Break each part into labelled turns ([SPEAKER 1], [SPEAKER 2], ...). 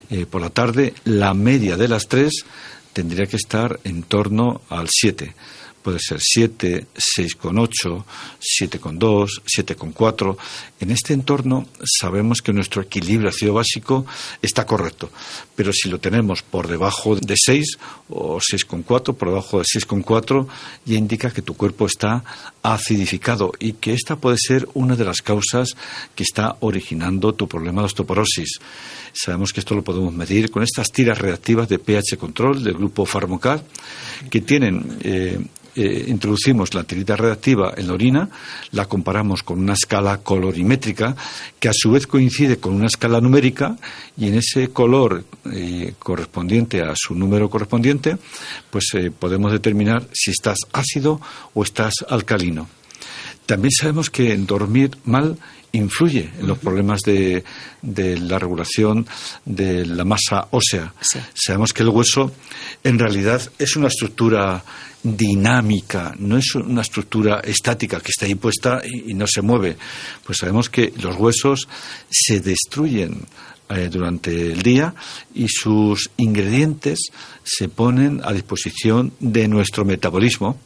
[SPEAKER 1] por la tarde, la media de las 3 tendría que estar en torno al 7. Puede ser 7, 6,8, 7,2, 7,4. En este entorno sabemos que nuestro equilibrio ácido básico está correcto. Pero si lo tenemos por debajo de 6 o 6,4, por debajo de 6,4, ya indica que tu cuerpo está acidificado y que esta puede ser una de las causas que está originando tu problema de osteoporosis. Sabemos que esto lo podemos medir con estas tiras reactivas de pH control del grupo Pharmacar, que tienen... introducimos la tirita reactiva en la orina, la comparamos con una escala colorimétrica que a su vez coincide con una escala numérica, y en ese color correspondiente a su número correspondiente, pues podemos determinar si estás ácido o estás alcalino. También sabemos que dormir mal influye en los problemas de la regulación de la masa ósea. Sí. Sabemos que el hueso en realidad es una estructura dinámica, no es una estructura estática que está ahí puesta y no se mueve. Pues sabemos que los huesos se destruyen durante el día y sus ingredientes se ponen a disposición de nuestro metabolismo,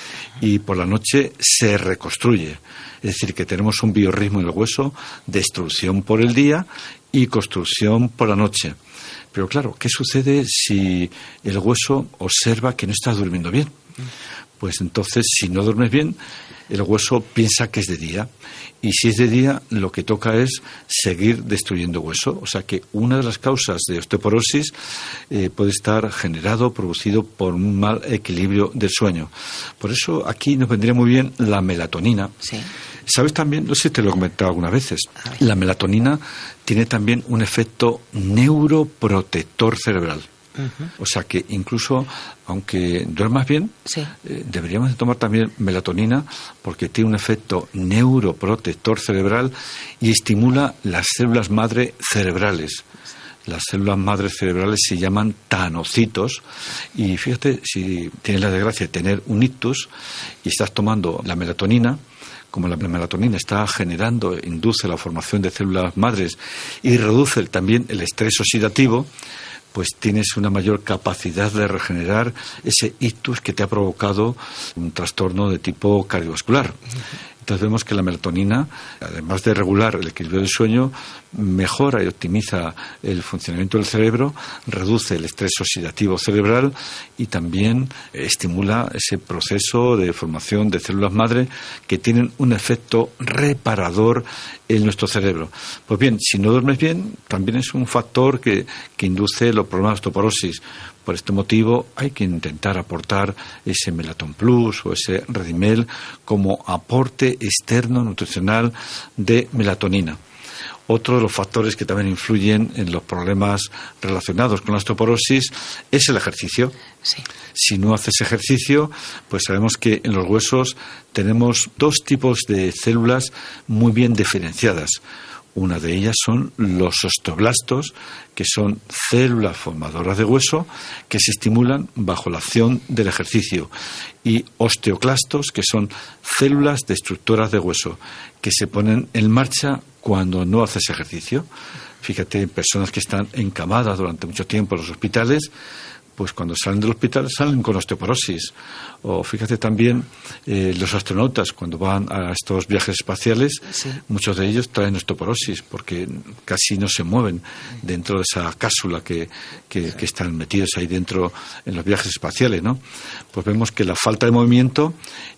[SPEAKER 1] y por la noche se reconstruye. Es decir, que tenemos un biorritmo en el hueso, destrucción por el día y construcción por la noche. Pero claro, ¿qué sucede si el hueso observa que no estás durmiendo bien? Pues entonces, si no duermes bien, el hueso piensa que es de día. Y si es de día, lo que toca es seguir destruyendo hueso. O sea que una de las causas de osteoporosis puede estar producido por un mal equilibrio del sueño. Por eso aquí nos vendría muy bien la melatonina. Sí. ¿Sabes también? No sé si te lo he comentado algunas veces. La melatonina tiene también un efecto neuroprotector cerebral. Uh-huh. O sea que incluso, aunque duermas bien, sí, deberíamos de tomar también melatonina, porque tiene un efecto neuroprotector cerebral y estimula las células madre cerebrales. Las células madres cerebrales se llaman tanocitos, y fíjate, si tienes la desgracia de tener un ictus y estás tomando la melatonina, como la melatonina está induce la formación de células madres y reduce también el estrés oxidativo, pues tienes una mayor capacidad de regenerar ese ictus que te ha provocado un trastorno de tipo cardiovascular. Entonces vemos que la melatonina, además de regular el equilibrio del sueño, mejora y optimiza el funcionamiento del cerebro, reduce el estrés oxidativo cerebral y también estimula ese proceso de formación de células madre que tienen un efecto reparador en nuestro cerebro. Pues bien, si no duermes bien, también es un factor que induce los problemas de osteoporosis. Por este motivo hay que intentar aportar ese Melaton Plus o ese Redimel como aporte externo nutricional de melatonina. Otro de los factores que también influyen en los problemas relacionados con la osteoporosis es el ejercicio. Sí. Si no haces ejercicio, pues sabemos que en los huesos tenemos dos tipos de células muy bien diferenciadas. Una de ellas son los osteoblastos, que son células formadoras de hueso que se estimulan bajo la acción del ejercicio, y osteoclastos, que son células destructoras de hueso que se ponen en marcha cuando no haces ejercicio. Fíjate, personas que están encamadas durante mucho tiempo en los hospitales, pues cuando salen del hospital salen con osteoporosis. O fíjate también los astronautas cuando van a estos viajes espaciales, sí, muchos de ellos traen osteoporosis porque casi no se mueven dentro de esa cápsula que están metidos ahí dentro en los viajes espaciales, ¿no? Pues vemos que la falta de movimiento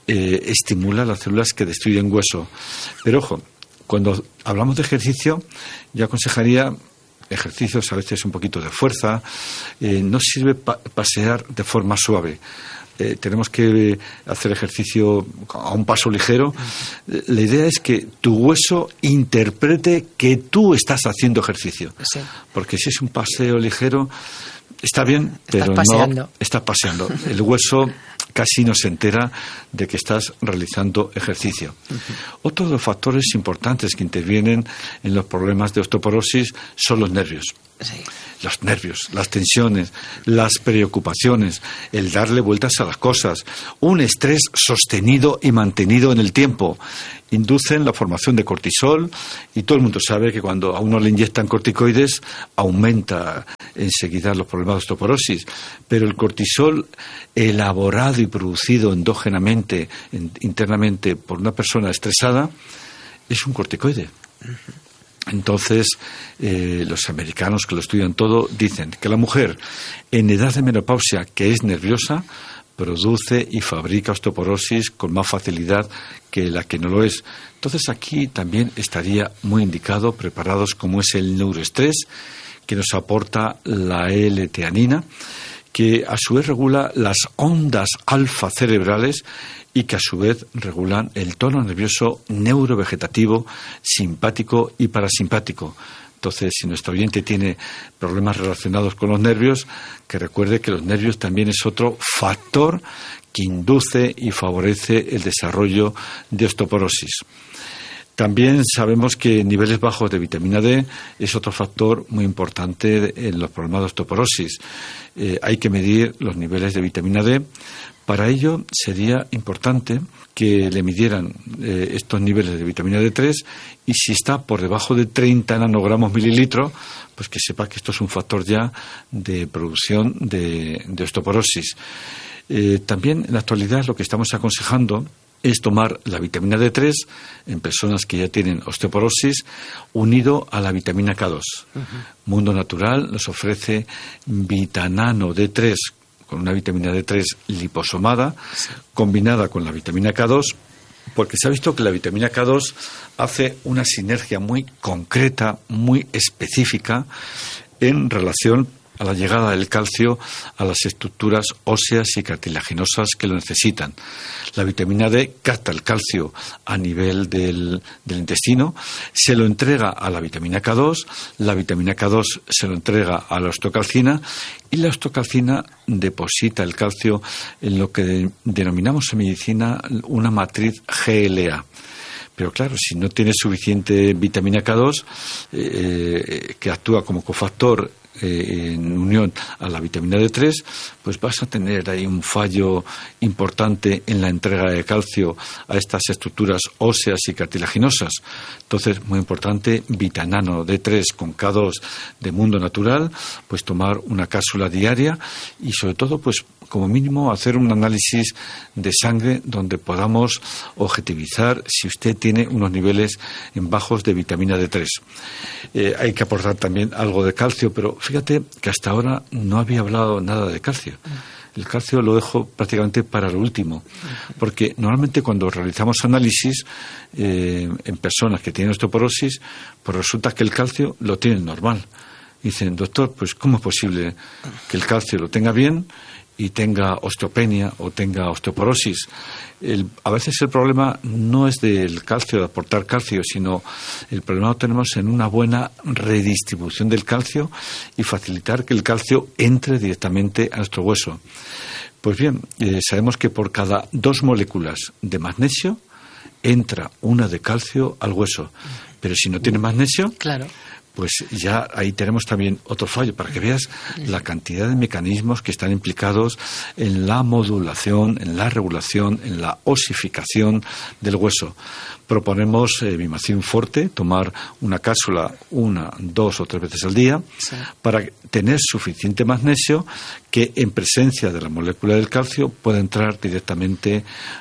[SPEAKER 1] estimula las células que destruyen hueso. Pero ojo, cuando hablamos de ejercicio, yo aconsejaría ejercicios a veces un poquito de fuerza. No sirve pasear de forma suave. Tenemos que hacer ejercicio a un paso ligero. La idea es que tu hueso interprete que tú estás haciendo ejercicio. Sí. Porque si es un paseo ligero, está bien, pero no estás paseando. El hueso casi no se entera de que estás realizando ejercicio. Uh-huh. Otro de los factores importantes que intervienen en los problemas de osteoporosis son los nervios.
[SPEAKER 2] Sí.
[SPEAKER 1] Los nervios, las tensiones, las preocupaciones, el darle vueltas a las cosas, un estrés sostenido y mantenido en el tiempo, inducen la formación de cortisol, y todo el mundo sabe que cuando a uno le inyectan corticoides aumenta enseguida los problemas de osteoporosis, pero el cortisol elaborado y producido endógenamente, internamente por una persona estresada, es un corticoide. Entonces, los americanos que lo estudian todo dicen que la mujer en edad de menopausia que es nerviosa produce y fabrica osteoporosis con más facilidad que la que no lo es. Entonces aquí también estaría muy indicado, preparados como es el neuroestrés, que nos aporta la L-teanina, que a su vez regula las ondas alfa cerebrales y que a su vez regulan el tono nervioso neurovegetativo, simpático y parasimpático. Entonces, si nuestro oyente tiene problemas relacionados con los nervios, que recuerde que los nervios también es otro factor que induce y favorece el desarrollo de osteoporosis. También sabemos que niveles bajos de vitamina D es otro factor muy importante en los problemas de osteoporosis. Hay que medir los niveles de vitamina D. Para ello sería importante que le midieran estos niveles de vitamina D3, y si está por debajo de 30 nanogramos mililitros, pues que sepa que esto es un factor ya de producción de osteoporosis. También en la actualidad lo que estamos aconsejando es tomar la vitamina D3 en personas que ya tienen osteoporosis unido a la vitamina K2. Mundo Natural nos ofrece Vitanano D3 con una vitamina D3 liposomada, combinada con la vitamina K2, porque se ha visto que la vitamina K2 hace una sinergia muy concreta, muy específica en relación a la llegada del calcio a las estructuras óseas y cartilaginosas que lo necesitan. La vitamina D capta el calcio a nivel del intestino, se lo entrega a la vitamina K2, la vitamina K2 se lo entrega a la osteocalcina, y la osteocalcina deposita el calcio en lo que denominamos en medicina una matriz GLA. Pero claro, si no tienes suficiente vitamina K2, que actúa como cofactor en unión a la vitamina D3, pues vas a tener ahí un fallo importante en la entrega de calcio a estas estructuras óseas y cartilaginosas. Entonces, muy importante, Vitanano D3 con K2 de Mundo Natural, pues tomar una cápsula diaria, y sobre todo, pues como mínimo hacer un análisis de sangre donde podamos objetivizar si usted tiene unos niveles en bajos de vitamina D3. Hay que aportar también algo de calcio, pero fíjate que hasta ahora no había hablado nada de calcio. El calcio lo dejo prácticamente para lo último, porque normalmente cuando realizamos análisis en personas que tienen osteoporosis, pues resulta que el calcio lo tienen normal. Dicen, doctor, pues ¿cómo es posible que el calcio lo tenga bien y tenga osteopenia o tenga osteoporosis? A veces el problema no es del calcio, de aportar calcio, sino el problema lo tenemos en una buena redistribución del calcio y facilitar que el calcio entre directamente a nuestro hueso. Pues bien, sabemos que por cada 2 moléculas de magnesio entra una de calcio al hueso, pero si no tiene magnesio,
[SPEAKER 2] claro,
[SPEAKER 1] pues ya ahí tenemos también otro fallo, para que veas la cantidad de mecanismos que están implicados en la modulación, en la regulación, en la osificación del hueso. Proponemos Vimacin Forte, tomar una cápsula 1, 2 o 3 veces al día, sí, para tener suficiente magnesio que en presencia de la molécula del calcio pueda entrar directamente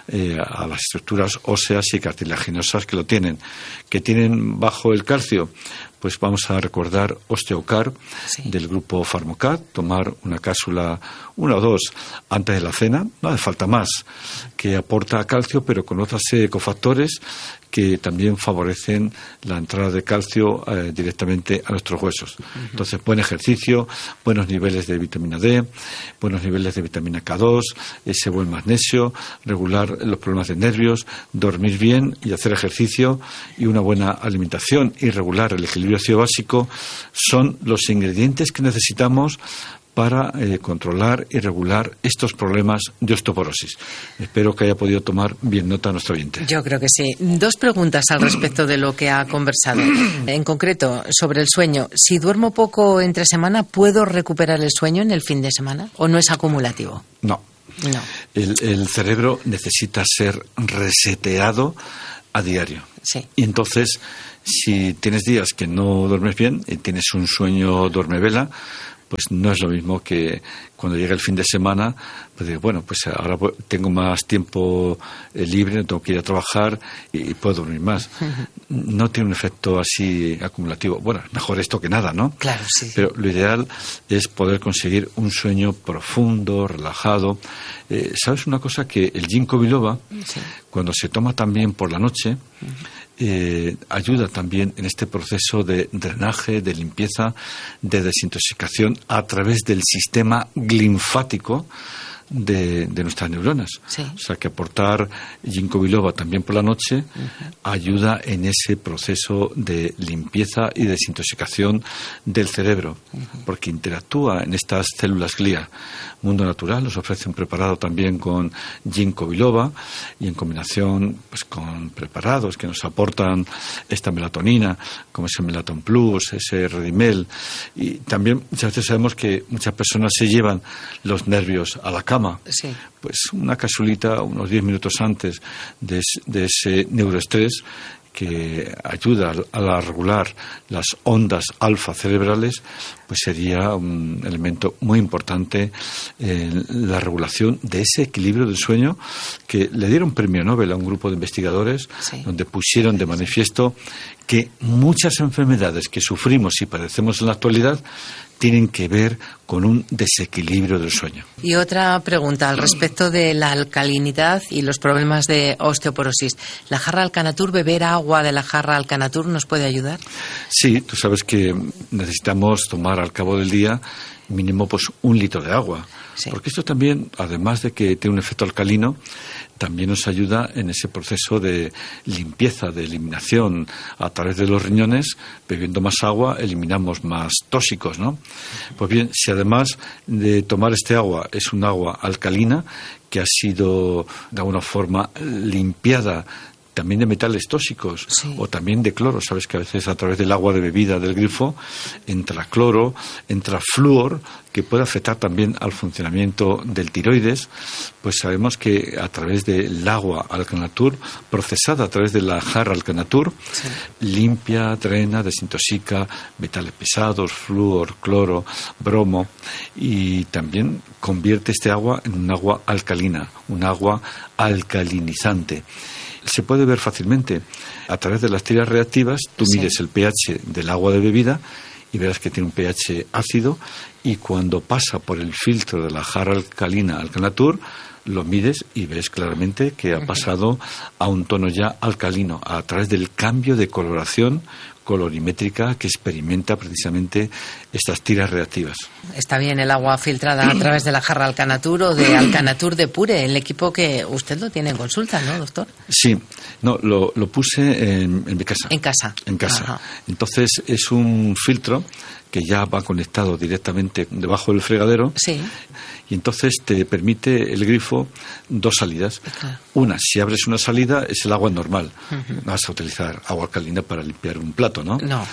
[SPEAKER 1] a las estructuras óseas y cartilaginosas que lo tienen. Que tienen bajo el calcio, pues vamos a recordar Osteocar, sí, del grupo Farmocat, tomar una cápsula 1 o 2 antes de la cena, no hace falta más, que aporta calcio pero con otros cofactores que también favorecen la entrada de calcio directamente a nuestros huesos. Entonces, buen ejercicio, buenos niveles de vitamina D, buenos niveles de vitamina K2, ese buen magnesio, regular los problemas de nervios, dormir bien y hacer ejercicio, y una buena alimentación y regular el equilibrio ácido básico son los ingredientes que necesitamos para controlar y regular estos problemas de osteoporosis. Espero que haya podido tomar bien nota nuestro oyente.
[SPEAKER 2] Yo creo que sí. 2 preguntas al respecto de lo que ha conversado. En concreto, sobre el sueño. Si duermo poco entre semana, ¿puedo recuperar el sueño en el fin de semana? ¿O no es acumulativo?
[SPEAKER 1] No. El cerebro necesita ser reseteado a diario.
[SPEAKER 2] Sí.
[SPEAKER 1] Y entonces, si tienes días que no duermes bien y tienes un sueño duermevela, pues no es lo mismo que cuando llega el fin de semana, pues digo, bueno, pues ahora tengo más tiempo libre, no tengo que ir a trabajar y puedo dormir más. No tiene un efecto así acumulativo. Bueno, mejor esto que nada, ¿no?
[SPEAKER 2] Claro, sí.
[SPEAKER 1] Pero lo ideal es poder conseguir un sueño profundo, relajado. ¿Sabes una cosa? Que el ginkgo biloba, sí, cuando se toma también por la noche, ayuda también en este proceso de drenaje, de limpieza, de desintoxicación a través del sistema linfático de nuestras neuronas.
[SPEAKER 2] Sí.
[SPEAKER 1] O sea, que aportar ginkgo biloba también por la noche ayuda en ese proceso de limpieza y desintoxicación del cerebro, porque interactúa en estas células glía. Mundo Natural nos ofrece un preparado también con ginkgo biloba y en combinación pues con preparados que nos aportan esta melatonina, como es el Melaton Plus, ese Redimel. Y también muchas veces sabemos que muchas personas se llevan los nervios a la cama.
[SPEAKER 2] Sí.
[SPEAKER 1] Pues una capsulita unos 10 minutos antes de ese neuroestrés que ayuda a regular las ondas alfa cerebrales, pues sería un elemento muy importante en la regulación de ese equilibrio del sueño que le dieron premio Nobel a un grupo de investigadores, sí, donde pusieron de manifiesto que muchas enfermedades que sufrimos y padecemos en la actualidad tienen que ver con un desequilibrio del sueño.
[SPEAKER 2] Y otra pregunta al respecto de la alcalinidad y los problemas de osteoporosis. ¿La jarra Alcanatur, beber agua de la jarra Alcanatur, nos puede ayudar?
[SPEAKER 1] Sí, tú sabes que necesitamos tomar al cabo del día mínimo pues 1 litro de agua. Sí. Porque esto también, además de que tiene un efecto alcalino, también nos ayuda en ese proceso de limpieza, de eliminación a través de los riñones. Bebiendo más agua eliminamos más tóxicos, ¿no? Pues bien, si además de tomar este agua es un agua alcalina que ha sido de alguna forma limpiada también de metales tóxicos, sí, o también de cloro. Sabes que a veces a través del agua de bebida del grifo entra cloro, entra flúor, que puede afectar también al funcionamiento del tiroides. Pues sabemos que a través del agua Alcanatur, procesada a través de la jarra Alcanatur, sí, limpia, drena, desintoxica metales pesados, flúor, cloro, bromo, y también convierte este agua en un agua alcalina, un agua alcalinizante. Se puede ver fácilmente a través de las tiras reactivas. Tú sí, mides el pH del agua de bebida y verás que tiene un pH ácido, y cuando pasa por el filtro de la jarra alcalina Alcanatur lo mides y ves claramente que ha pasado a un tono ya alcalino a través del cambio de coloración colorimétrica que experimenta precisamente estas tiras reactivas.
[SPEAKER 2] Está bien el agua filtrada a través de la jarra Alcanatur o de Alcanatur de Pure, el equipo que usted lo tiene en consulta, ¿no, doctor?
[SPEAKER 1] Sí, no, lo puse en mi casa.
[SPEAKER 2] ¿En casa?
[SPEAKER 1] En casa.
[SPEAKER 2] Ajá.
[SPEAKER 1] Entonces es un filtro que ya va conectado directamente debajo del fregadero.
[SPEAKER 2] Sí.
[SPEAKER 1] Y entonces te permite el grifo 2 salidas. Claro. Una, si abres una salida, es el agua normal. No vas a utilizar agua alcalina para limpiar un plato, ¿no?
[SPEAKER 2] No.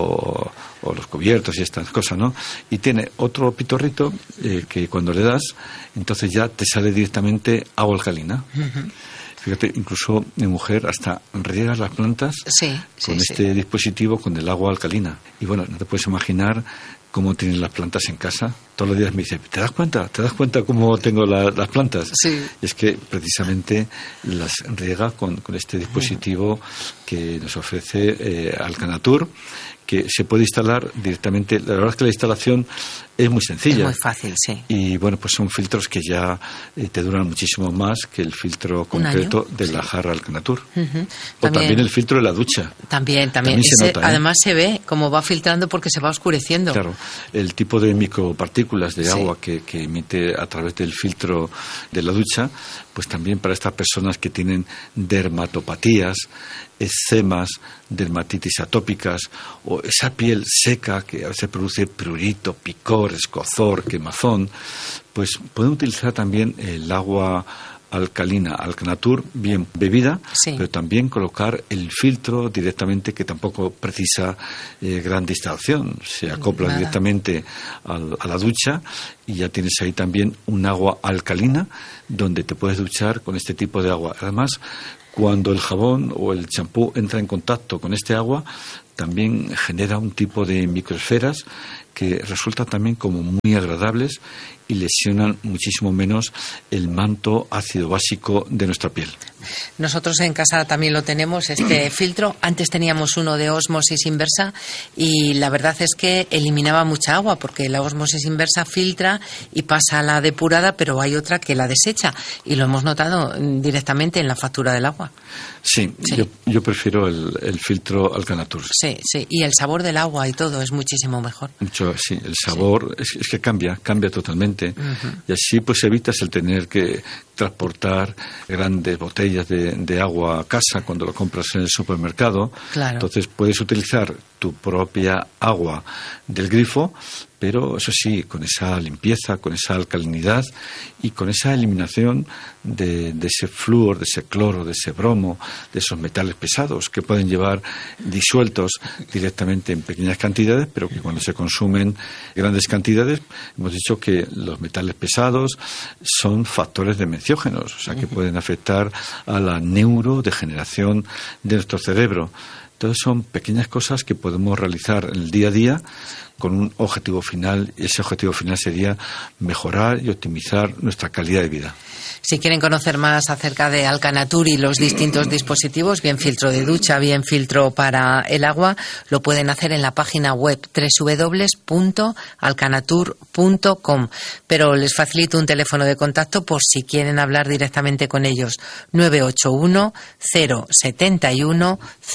[SPEAKER 1] O los cubiertos y estas cosas, ¿no? Y tiene otro pitorrito que cuando le das, entonces ya te sale directamente agua alcalina. Fíjate, incluso mi mujer hasta riega las plantas con este dispositivo, con el agua alcalina. Y bueno, no te puedes imaginar cómo tienen las plantas en casa. Todos los días me dice, ¿te das cuenta? ¿Te das cuenta cómo tengo las plantas? Sí. Y es que precisamente las riega con este dispositivo que nos ofrece Alcanatur, que se puede instalar directamente. La verdad es que la instalación es muy sencilla.
[SPEAKER 2] Es muy fácil, sí.
[SPEAKER 1] Y bueno, pues son filtros que ya te duran muchísimo más que el filtro concreto de la jarra Alcanatur. O también el filtro de la ducha. También se nota,
[SPEAKER 2] además se ve cómo va filtrando porque se va oscureciendo.
[SPEAKER 1] Claro, el tipo de micropartículas partículas de agua que emite a través del filtro de la ducha, pues también para estas personas que tienen dermatopatías, eczemas, dermatitis atópicas o esa piel seca que a veces produce prurito, picor, escozor, quemazón, pues pueden utilizar también el agua alcalina, Alcanatur, bien bebida, pero también colocar el filtro directamente, que tampoco precisa gran distracción. Se acopla directamente a la ducha y ya tienes ahí también un agua alcalina donde te puedes duchar con este tipo de agua. Además, cuando el jabón o el champú entra en contacto con este agua, también genera un tipo de microesferas que resultan también como muy agradables y lesionan muchísimo menos el manto ácido básico de nuestra piel.
[SPEAKER 2] Nosotros en casa también lo tenemos, este filtro. Antes teníamos uno de ósmosis inversa y la verdad es que eliminaba mucha agua, porque la ósmosis inversa filtra y pasa a la depurada, pero hay otra que la desecha, y lo hemos notado directamente en la factura del agua.
[SPEAKER 1] Sí. Yo prefiero el filtro Alcanatur.
[SPEAKER 2] Sí, y el sabor del agua y todo es muchísimo mejor.
[SPEAKER 1] Sí, el sabor es que cambia totalmente. Y así pues evitas el tener que transportar grandes botellas de agua a casa cuando lo compras en el supermercado.
[SPEAKER 2] Claro.
[SPEAKER 1] Entonces puedes utilizar tu propia agua del grifo, pero eso sí, con esa limpieza, con esa alcalinidad y con esa eliminación de ese flúor, de ese cloro, de ese bromo, de esos metales pesados que pueden llevar disueltos directamente en pequeñas cantidades, pero que cuando se consumen grandes cantidades, hemos dicho que los metales pesados son factores demenciógenos, o sea que pueden afectar a la neurodegeneración de nuestro cerebro. Entonces son pequeñas cosas que podemos realizar en el día a día con un objetivo final, y ese objetivo final sería mejorar y optimizar nuestra calidad de vida.
[SPEAKER 2] Si quieren conocer más acerca de Alcanatur y los distintos dispositivos, bien filtro de ducha, bien filtro para el agua, lo pueden hacer en la página web www.alcanatur.com. Pero les facilito un teléfono de contacto por si quieren hablar directamente con ellos: 981 071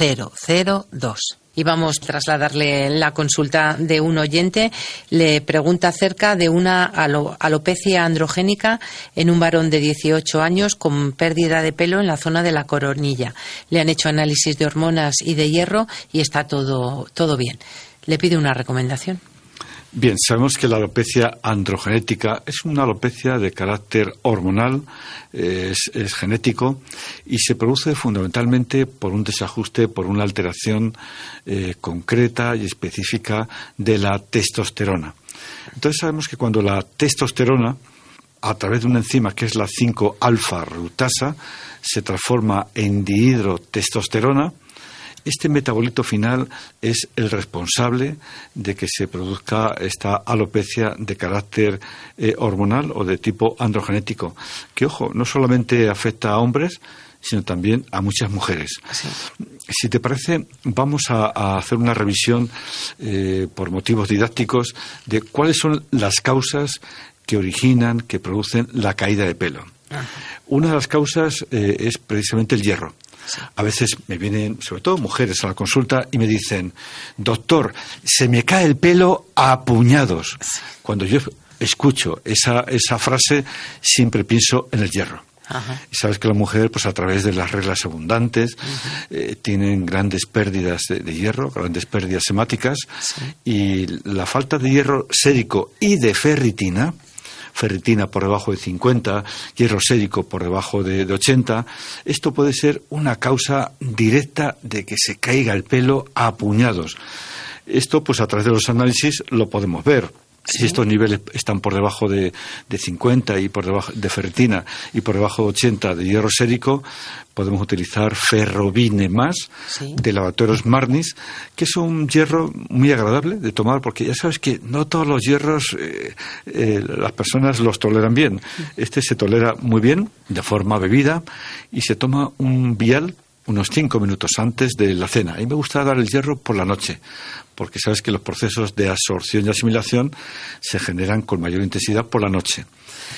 [SPEAKER 2] 002. Y vamos a trasladarle la consulta de un oyente. Le pregunta acerca de una alopecia androgénica en un varón de 18 años con pérdida de pelo en la zona de la coronilla. Le han hecho análisis de hormonas y de hierro y está todo bien. Le pide una recomendación.
[SPEAKER 1] Bien, sabemos que la alopecia androgenética es una alopecia de carácter hormonal, es genético y se produce fundamentalmente por un desajuste, por una alteración concreta y específica de la testosterona. Entonces sabemos que cuando la testosterona, a través de una enzima que es la 5-alfa-reductasa, se transforma en dihidrotestosterona, este metabolito final es el responsable de que se produzca esta alopecia de carácter hormonal o de tipo androgenético, que, ojo, no solamente afecta a hombres, sino también a muchas mujeres. Sí. Si te parece, vamos a hacer una revisión por motivos didácticos de cuáles son las causas que originan, que producen la caída de pelo. Una de las causas es precisamente el hierro. A veces me vienen, sobre todo mujeres, a la consulta y me dicen: doctor, se me cae el pelo a puñados. Cuando yo escucho esa frase, siempre pienso en el hierro. Y sabes que la mujer, pues a través de las reglas abundantes, tienen grandes pérdidas de hierro, grandes pérdidas hemáticas, y la falta de hierro sérico y de ferritina por debajo de 50, hierro sérico por debajo de 80, esto puede ser una causa directa de que se caiga el pelo a puñados. Esto, pues a través de los análisis lo podemos ver. Si estos niveles están por debajo de 50 y por debajo de ferritina y por debajo de 80 de hierro sérico, podemos utilizar Ferrovine más de Laboratorios Marnis, que es un hierro muy agradable de tomar, porque ya sabes que no todos los hierros las personas los toleran bien. Este se tolera muy bien de forma bebida y se toma un vial unos 5 minutos antes de la cena. A mí me gusta dar el hierro por la noche, porque sabes que los procesos de absorción y asimilación se generan con mayor intensidad por la noche.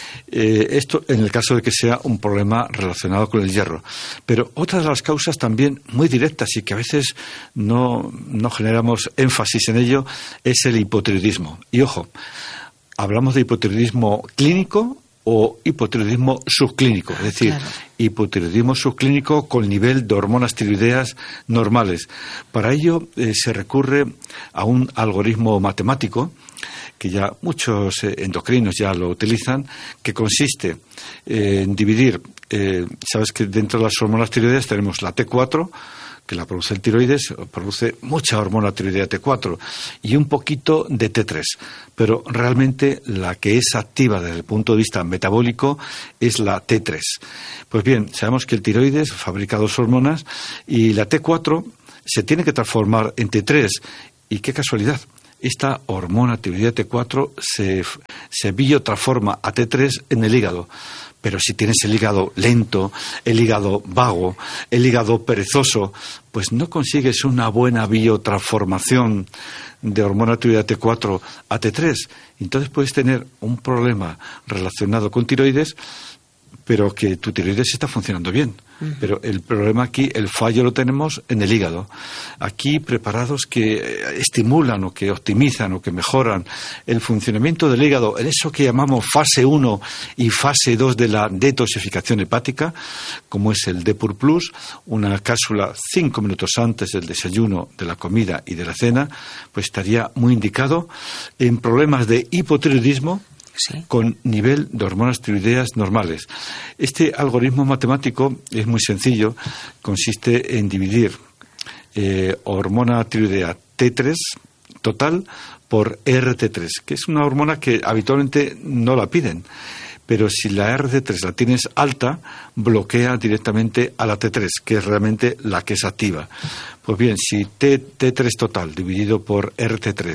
[SPEAKER 1] Esto en el caso de que sea un problema relacionado con el hierro. Pero otra de las causas también muy directas y que a veces no generamos énfasis en ello es el hipotiroidismo. Y ojo, hablamos de hipotiroidismo clínico o hipotiroidismo subclínico, es decir,
[SPEAKER 2] claro,
[SPEAKER 1] hipotiroidismo subclínico con nivel de hormonas tiroideas normales. Para ello se recurre a un algoritmo matemático que ya muchos endocrinos ya lo utilizan, que consiste en dividir, sabes que dentro de las hormonas tiroideas tenemos la T4, que la produce el tiroides, produce mucha hormona tiroidea T4 y un poquito de T3, pero realmente la que es activa desde el punto de vista metabólico es la T3. Pues bien, sabemos que el tiroides fabrica dos hormonas y la T4 se tiene que transformar en T3, y qué casualidad, esta hormona tiroidea T4 se biotransforma a T3 en el hígado. Pero si tienes el hígado lento, el hígado vago, el hígado perezoso, pues no consigues una buena biotransformación de hormona tiroidea T4 a T3. Entonces puedes tener un problema relacionado con tiroides, pero que tu tiroides está funcionando bien. Pero el problema aquí, el fallo lo tenemos en el hígado. Aquí preparados que estimulan o que optimizan o que mejoran el funcionamiento del hígado, en eso que llamamos fase 1 y fase 2 de la detoxificación hepática, como es el Depur Plus, una cápsula 5 minutos antes del desayuno, de la comida y de la cena, pues estaría muy indicado en problemas de hipotiroidismo, sí, con nivel de hormonas tiroideas normales. Este algoritmo matemático es muy sencillo, consiste en dividir hormona tiroidea T3 total por RT3, que es una hormona que habitualmente no la piden, pero si la RT3 la tienes alta, bloquea directamente a la T3, que es realmente la que es activa. Pues bien, si T3 total dividido por RT3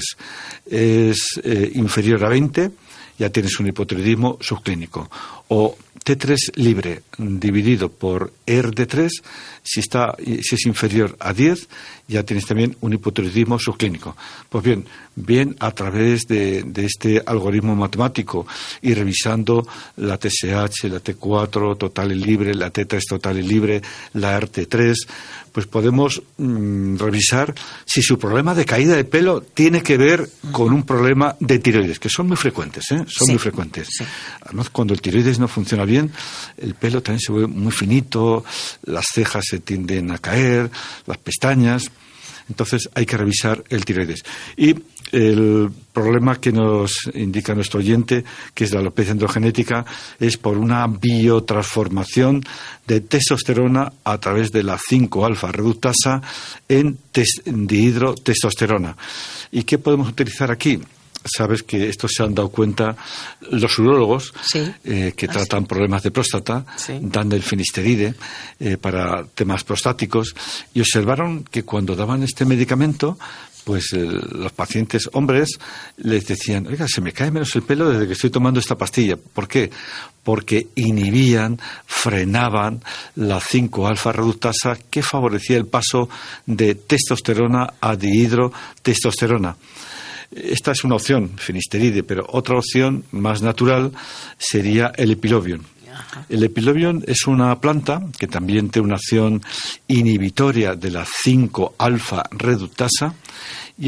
[SPEAKER 1] es inferior a 20, ya tienes un hipotiroidismo subclínico. O T3 libre dividido por RT3, si es inferior a 10, ya tienes también un hipotiroidismo subclínico. Pues bien a través de este algoritmo matemático y revisando la TSH, la T4 total y libre, la T3 total y libre, la RT3, pues podemos revisar si su problema de caída de pelo tiene que ver con un problema de tiroides, que son muy frecuentes, muy frecuentes. Sí. Además, cuando el tiroides no funciona bien, el pelo también se vuelve muy finito, las cejas se tienden a caer, las pestañas. Entonces hay que revisar el tiroides. Y el problema que nos indica nuestro oyente, que es la alopecia androgenética, es por una biotransformación de testosterona a través de la 5-alfa reductasa en dihidrotestosterona. ¿Y qué podemos utilizar aquí? Sabes que esto se han dado cuenta los urólogos, sí, que tratan problemas de próstata, sí, dando el finasteride para temas prostáticos, y observaron que cuando daban este medicamento, pues los pacientes hombres les decían: oiga, se me cae menos el pelo desde que estoy tomando esta pastilla. ¿Por qué? Porque inhibían, frenaban la 5-alfa reductasa, que favorecía el paso de testosterona a dihidrotestosterona. Esta es una opción, finasteride, pero otra opción más natural sería el epilobium. El epilobium es una planta que también tiene una acción inhibitoria de la 5-alfa reductasa, y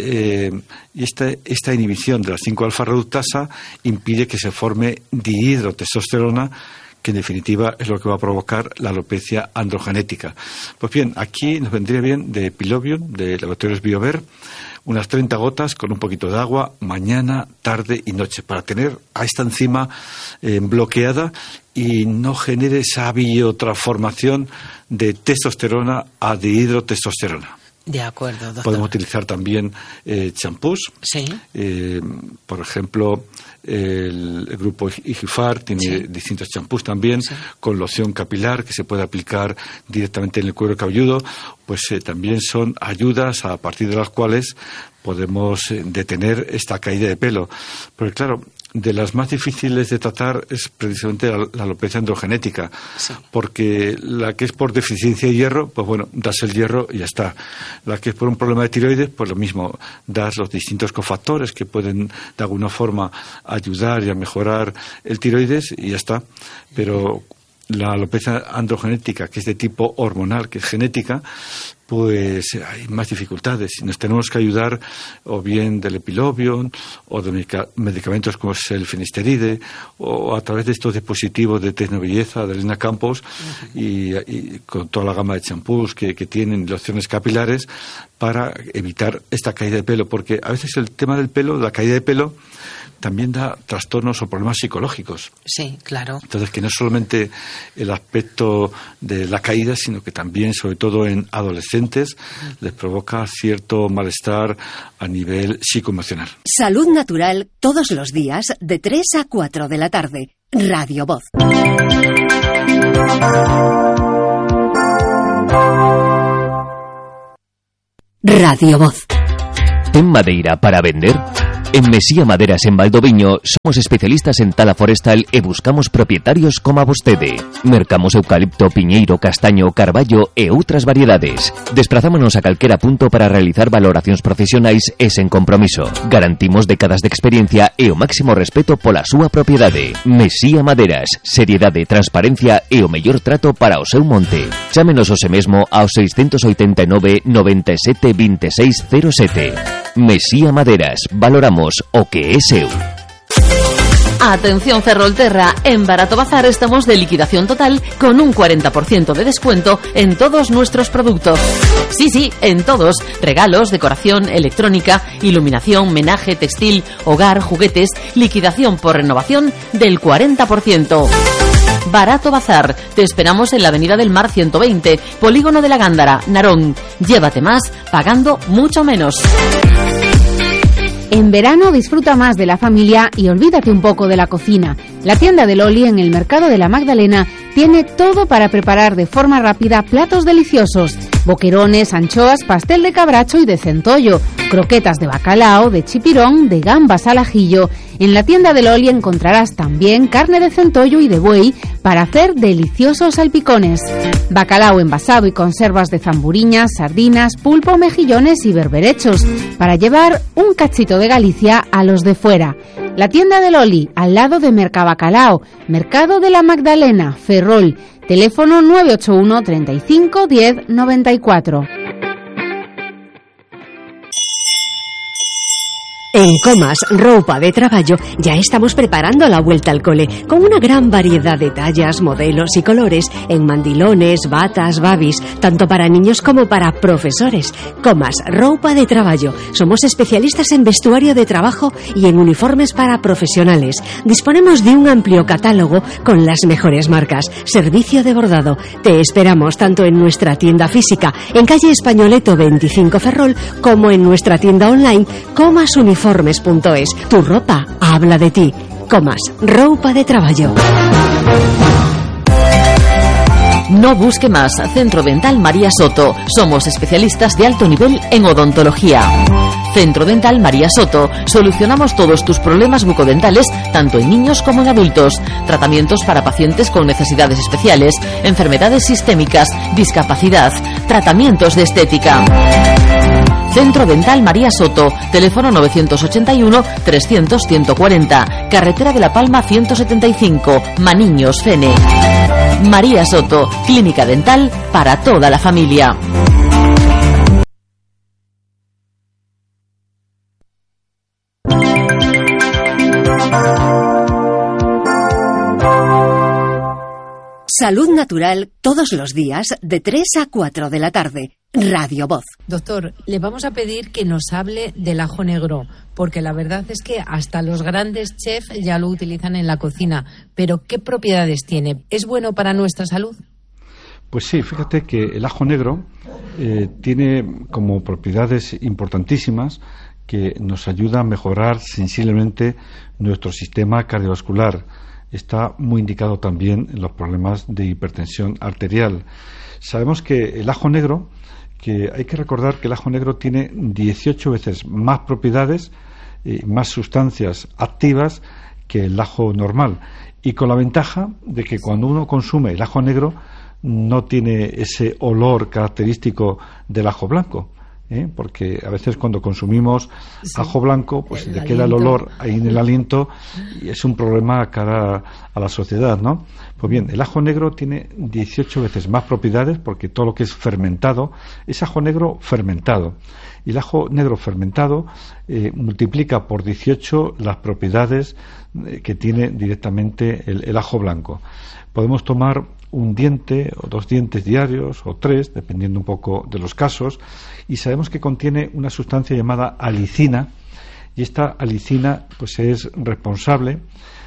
[SPEAKER 1] esta inhibición de la 5-alfa reductasa impide que se forme dihidrotestosterona, que en definitiva es lo que va a provocar la alopecia androgenética. Pues bien, aquí nos vendría bien de epilobium, de Laboratorios Biover, unas 30 gotas con un poquito de agua, mañana, tarde y noche, para tener a esta enzima bloqueada y no genere esa biotransformación de testosterona a dihidrotestosterona.
[SPEAKER 2] De acuerdo, doctor.
[SPEAKER 1] Podemos utilizar también champús. Sí. Por ejemplo, el grupo Igifar tiene, sí, distintos champús también, sí, con loción capilar que se puede aplicar directamente en el cuero cabelludo. Pues también son ayudas a partir de las cuales podemos detener esta caída de pelo. Porque claro, de las más difíciles de tratar es precisamente la alopecia androgenética, sí, porque la que es por deficiencia de hierro, pues bueno, das el hierro y ya está. La que es por un problema de tiroides, pues lo mismo, das los distintos cofactores que pueden de alguna forma ayudar y a mejorar el tiroides y ya está. Pero la alopecia androgenética, que es de tipo hormonal, que es genética, pues hay más dificultades y nos tenemos que ayudar o bien del epilobion o de medicamentos como es el finasteride o a través de estos dispositivos de Tecnobelleza de Elena Campos y con toda la gama de champús que tienen lociones capilares para evitar esta caída de pelo, porque a veces el tema del pelo, la caída de pelo, también da trastornos o problemas psicológicos.
[SPEAKER 2] Sí, claro.
[SPEAKER 1] Entonces, que no es solamente el aspecto de la caída, sino que también, sobre todo en adolescentes, les provoca cierto malestar a nivel psicoemocional.
[SPEAKER 3] Salud Natural, todos los días, de 3 a 4 de la tarde. Radio Voz. Radio Voz.
[SPEAKER 4] ¿En Madeira para vender? En Mesía Maderas en Valdoviño somos especialistas en tala forestal e buscamos propietarios como a vostede. Mercamos eucalipto, piñeiro, castaño, carballo e outras variedades. Desprazámonos a calquera punto para realizar valoracións profesionais e sen compromiso. Garantimos décadas de experiencia e o máximo respeto pola súa propiedade. Mesía Maderas, seriedade, transparencia e o mellor trato para o seu monte. Chámenos hoxe mesmo ao 689 97 26 07. Mesía Maderas, valoramos o que é seu.
[SPEAKER 5] Atención Ferrolterra, en Barato Bazar estamos de liquidación total con un 40% de descuento en todos nuestros productos. Sí, en todos. Regalos, decoración, electrónica, iluminación, menaje, textil, hogar, juguetes, liquidación por renovación del 40%. Barato Bazar, te esperamos en la Avenida del Mar 120, Polígono de la Gándara, Narón. Llévate más, pagando mucho menos.
[SPEAKER 6] En verano disfruta más de la familia y olvídate un poco de la cocina. La tienda de Loli en el Mercado de la Magdalena tiene todo para preparar de forma rápida platos deliciosos. Boquerones, anchoas, pastel de cabracho y de centollo, croquetas de bacalao, de chipirón, de gambas al ajillo. En la tienda de Loli encontrarás también carne de centollo y de buey para hacer deliciosos salpicones. Bacalao envasado y conservas de zamburiñas, sardinas, pulpo, mejillones y berberechos para llevar un cachito de Galicia a los de fuera. La tienda de Loli, al lado de Mercabacalao, Mercado de la Magdalena, Ferrol. Teléfono 981 35 10 94.
[SPEAKER 3] En Comas Roupa de Traballo ya estamos preparando la vuelta al cole con una gran variedad de tallas, modelos y colores en mandilones, batas, babis, tanto para niños como para profesores. Comas Roupa de Traballo. Somos especialistas en vestuario de trabajo y en uniformes para profesionales. Disponemos de un amplio catálogo con las mejores marcas. Servicio de bordado. Te esperamos tanto en nuestra tienda física en calle Españoleto 25 Ferrol como en nuestra tienda online comasuniformes.es. Tu ropa habla de ti. Comas Roupa de Traballo.
[SPEAKER 5] No busque más. Centro Dental María Soto. Somos especialistas de alto nivel en odontología. Centro Dental María Soto. Solucionamos todos tus problemas bucodentales, tanto en niños como en adultos. Tratamientos para pacientes con necesidades especiales, enfermedades sistémicas, discapacidad, tratamientos de estética. Centro Dental María Soto. Teléfono 981 300 140. Carretera de La Palma 175. Maniños, Fene. María Soto. Clínica dental para toda la familia.
[SPEAKER 3] Salud Natural, todos los días, de 3 a 4 de la tarde. Radio Voz.
[SPEAKER 2] Doctor, le vamos a pedir que nos hable del ajo negro, porque la verdad es que hasta los grandes chefs ya lo utilizan en la cocina. Pero, ¿qué propiedades tiene? ¿Es bueno para nuestra salud?
[SPEAKER 1] Pues sí, fíjate que el ajo negro tiene como propiedades importantísimas que nos ayuda a mejorar sensiblemente nuestro sistema cardiovascular. Está muy indicado también en los problemas de hipertensión arterial. Sabemos que el ajo negro, que hay que recordar que el ajo negro tiene 18 veces más propiedades, más sustancias activas que el ajo normal, y con la ventaja de que cuando uno consume el ajo negro no tiene ese olor característico del ajo blanco, porque a veces cuando consumimos ajo blanco, pues le queda el olor ahí en el aliento y es un problema cara a la sociedad, ¿no? Pues bien, el ajo negro tiene 18 veces más propiedades, porque todo lo que es fermentado es ajo negro fermentado. Y el ajo negro fermentado multiplica por 18 las propiedades que tiene directamente el ajo blanco. Podemos tomar un diente o 2 dientes diarios o 3, dependiendo un poco de los casos, y sabemos que contiene una sustancia llamada alicina, y esta alicina pues es responsable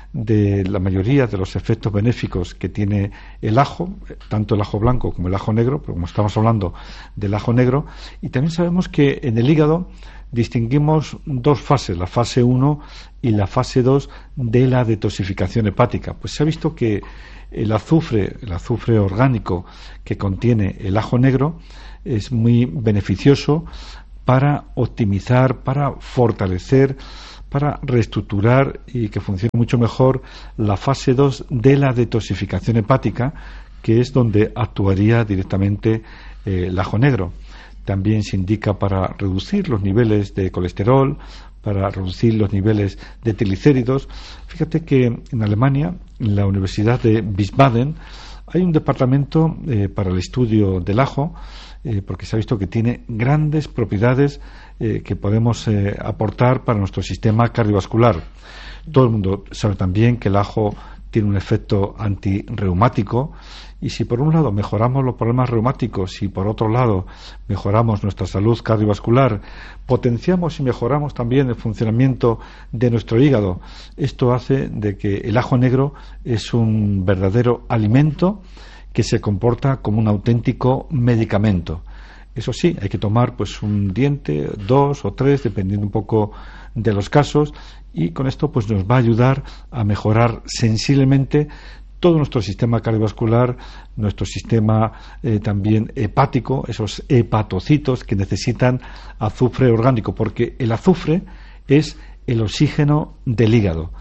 [SPEAKER 1] de la mayoría de los efectos benéficos que tiene el ajo, tanto el ajo blanco como el ajo negro, pero como estamos hablando del ajo negro. Y también sabemos que en el hígado distinguimos 2 fases, la fase 1 y la fase 2 de la detoxificación hepática. Pues se ha visto que el azufre orgánico que contiene el ajo negro es muy beneficioso para optimizar, para fortalecer, para reestructurar y que funcione mucho mejor la fase 2 de la detoxificación hepática, que es donde actuaría directamente el ajo negro. También se indica para reducir los niveles de colesterol, para reducir los niveles de triglicéridos. Fíjate que en Alemania, en la Universidad de Wiesbaden, hay un departamento para el estudio del ajo, porque se ha visto que tiene grandes propiedades que podemos aportar para nuestro sistema cardiovascular. Todo el mundo sabe también que el ajo tiene un efecto antirreumático, y si por un lado mejoramos los problemas reumáticos y por otro lado mejoramos nuestra salud cardiovascular, potenciamos y mejoramos también el funcionamiento de nuestro hígado. Esto hace de que el ajo negro es un verdadero alimento que se comporta como un auténtico medicamento. Eso sí, hay que tomar pues un diente, 2 o 3, dependiendo un poco de los casos, y con esto pues nos va a ayudar a mejorar sensiblemente todo nuestro sistema cardiovascular, nuestro sistema también hepático, esos hepatocitos que necesitan azufre orgánico, porque el azufre es el oxígeno del hígado.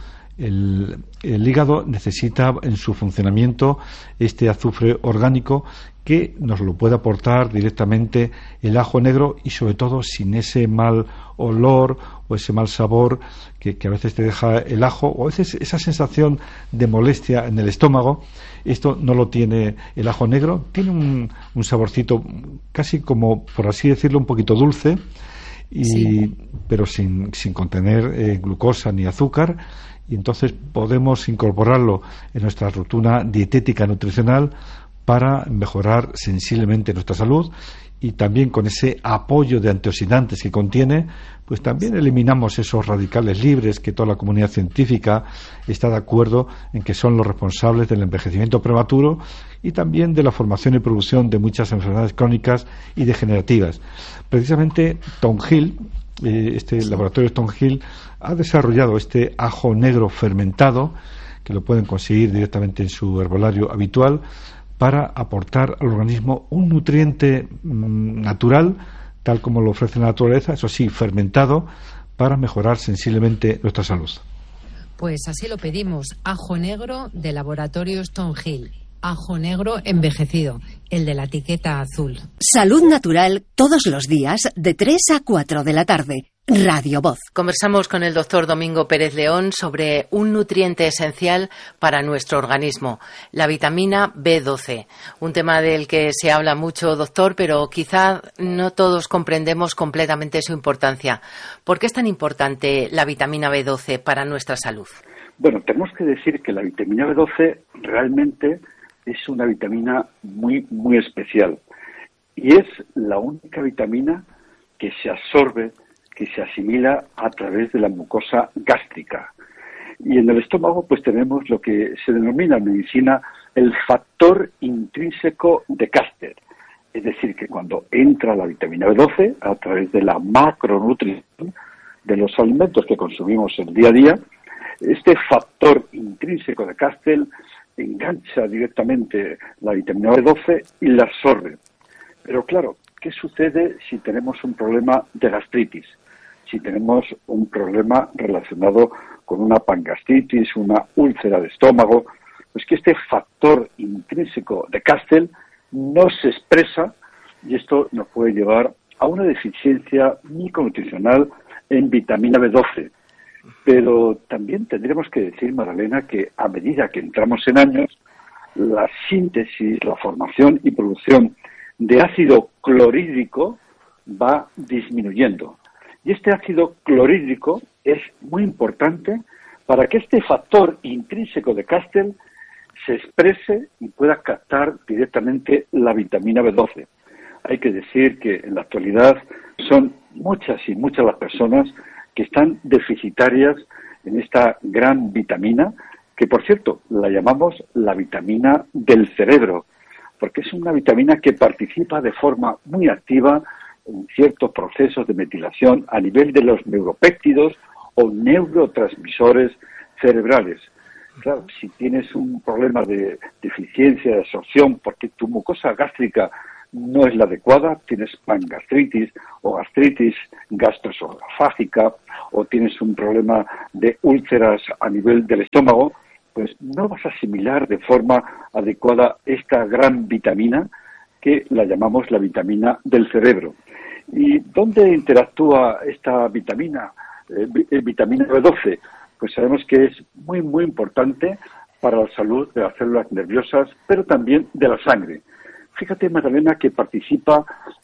[SPEAKER 1] El hígado necesita en su funcionamiento este azufre orgánico que nos lo puede aportar directamente el ajo negro, y sobre todo sin ese mal olor o ese mal sabor que a veces te deja el ajo, o a veces esa sensación de molestia en el estómago. Esto no lo tiene el ajo negro. Tiene un saborcito casi como, por así decirlo, un poquito dulce, pero sin contener glucosa ni azúcar. Y entonces podemos incorporarlo en nuestra rutina dietética nutricional para mejorar sensiblemente nuestra salud, y también con ese apoyo de antioxidantes que contiene, pues también eliminamos esos radicales libres que toda la comunidad científica está de acuerdo en que son los responsables del envejecimiento prematuro y también de la formación y producción de muchas enfermedades crónicas y degenerativas. Precisamente Thornhill, este laboratorio Thornhill, ha desarrollado este ajo negro fermentado, que lo pueden conseguir directamente en su herbolario habitual, para aportar al organismo un nutriente natural, tal como lo ofrece la naturaleza, eso sí, fermentado, para mejorar sensiblemente nuestra salud.
[SPEAKER 2] Pues así lo pedimos, ajo negro de Laboratorios Thornhill, ajo negro envejecido, el de la etiqueta azul.
[SPEAKER 3] Salud natural todos los días de 3 a 4 de la tarde. Radio Voz.
[SPEAKER 2] Conversamos con el doctor Domingo Pérez León sobre un nutriente esencial para nuestro organismo, la vitamina B12. Un tema del que se habla mucho, doctor, pero quizá no todos comprendemos completamente su importancia. ¿Por qué es tan importante la vitamina B12 para nuestra salud?
[SPEAKER 7] Bueno, tenemos que decir que la vitamina B12 realmente es una vitamina muy, muy especial. Y es la única vitamina que se absorbe, que se asimila a través de la mucosa gástrica. Y en el estómago pues tenemos lo que se denomina en medicina el factor intrínseco de Caster. Es decir, que cuando entra la vitamina B12 a través de la macronutrición de los alimentos que consumimos el día a día, este factor intrínseco de Caster engancha directamente la vitamina B12 y la absorbe. Pero claro, ¿qué sucede si tenemos un problema de gastritis? Si tenemos un problema relacionado con una pangastritis, una úlcera de estómago, pues que este factor intrínseco de Caster no se expresa, y esto nos puede llevar a una deficiencia micronutricional en vitamina B12. Pero también tendríamos que decir, Magdalena, que a medida que entramos en años, la síntesis, la formación y producción de ácido clorhídrico va disminuyendo. Y este ácido clorhídrico es muy importante para que este factor intrínseco de Castell se exprese y pueda captar directamente la vitamina B12. Hay que decir que en la actualidad son muchas y muchas las personas que están deficitarias en esta gran vitamina, que por cierto la llamamos la vitamina del cerebro, porque es una vitamina que participa de forma muy activa en ciertos procesos de metilación a nivel de los neuropéptidos o neurotransmisores cerebrales. Claro, si tienes un problema de deficiencia de absorción porque tu mucosa gástrica no es la adecuada, tienes pangastritis o gastritis gastroesofágica o tienes un problema de úlceras a nivel del estómago, pues no vas a asimilar de forma adecuada esta gran vitamina que la llamamos la vitamina del cerebro. ¿Y dónde interactúa esta vitamina, vitamina B12? Pues sabemos que es muy, muy importante para la salud de las células nerviosas, pero también de la sangre. Fíjate, Magdalena, que participa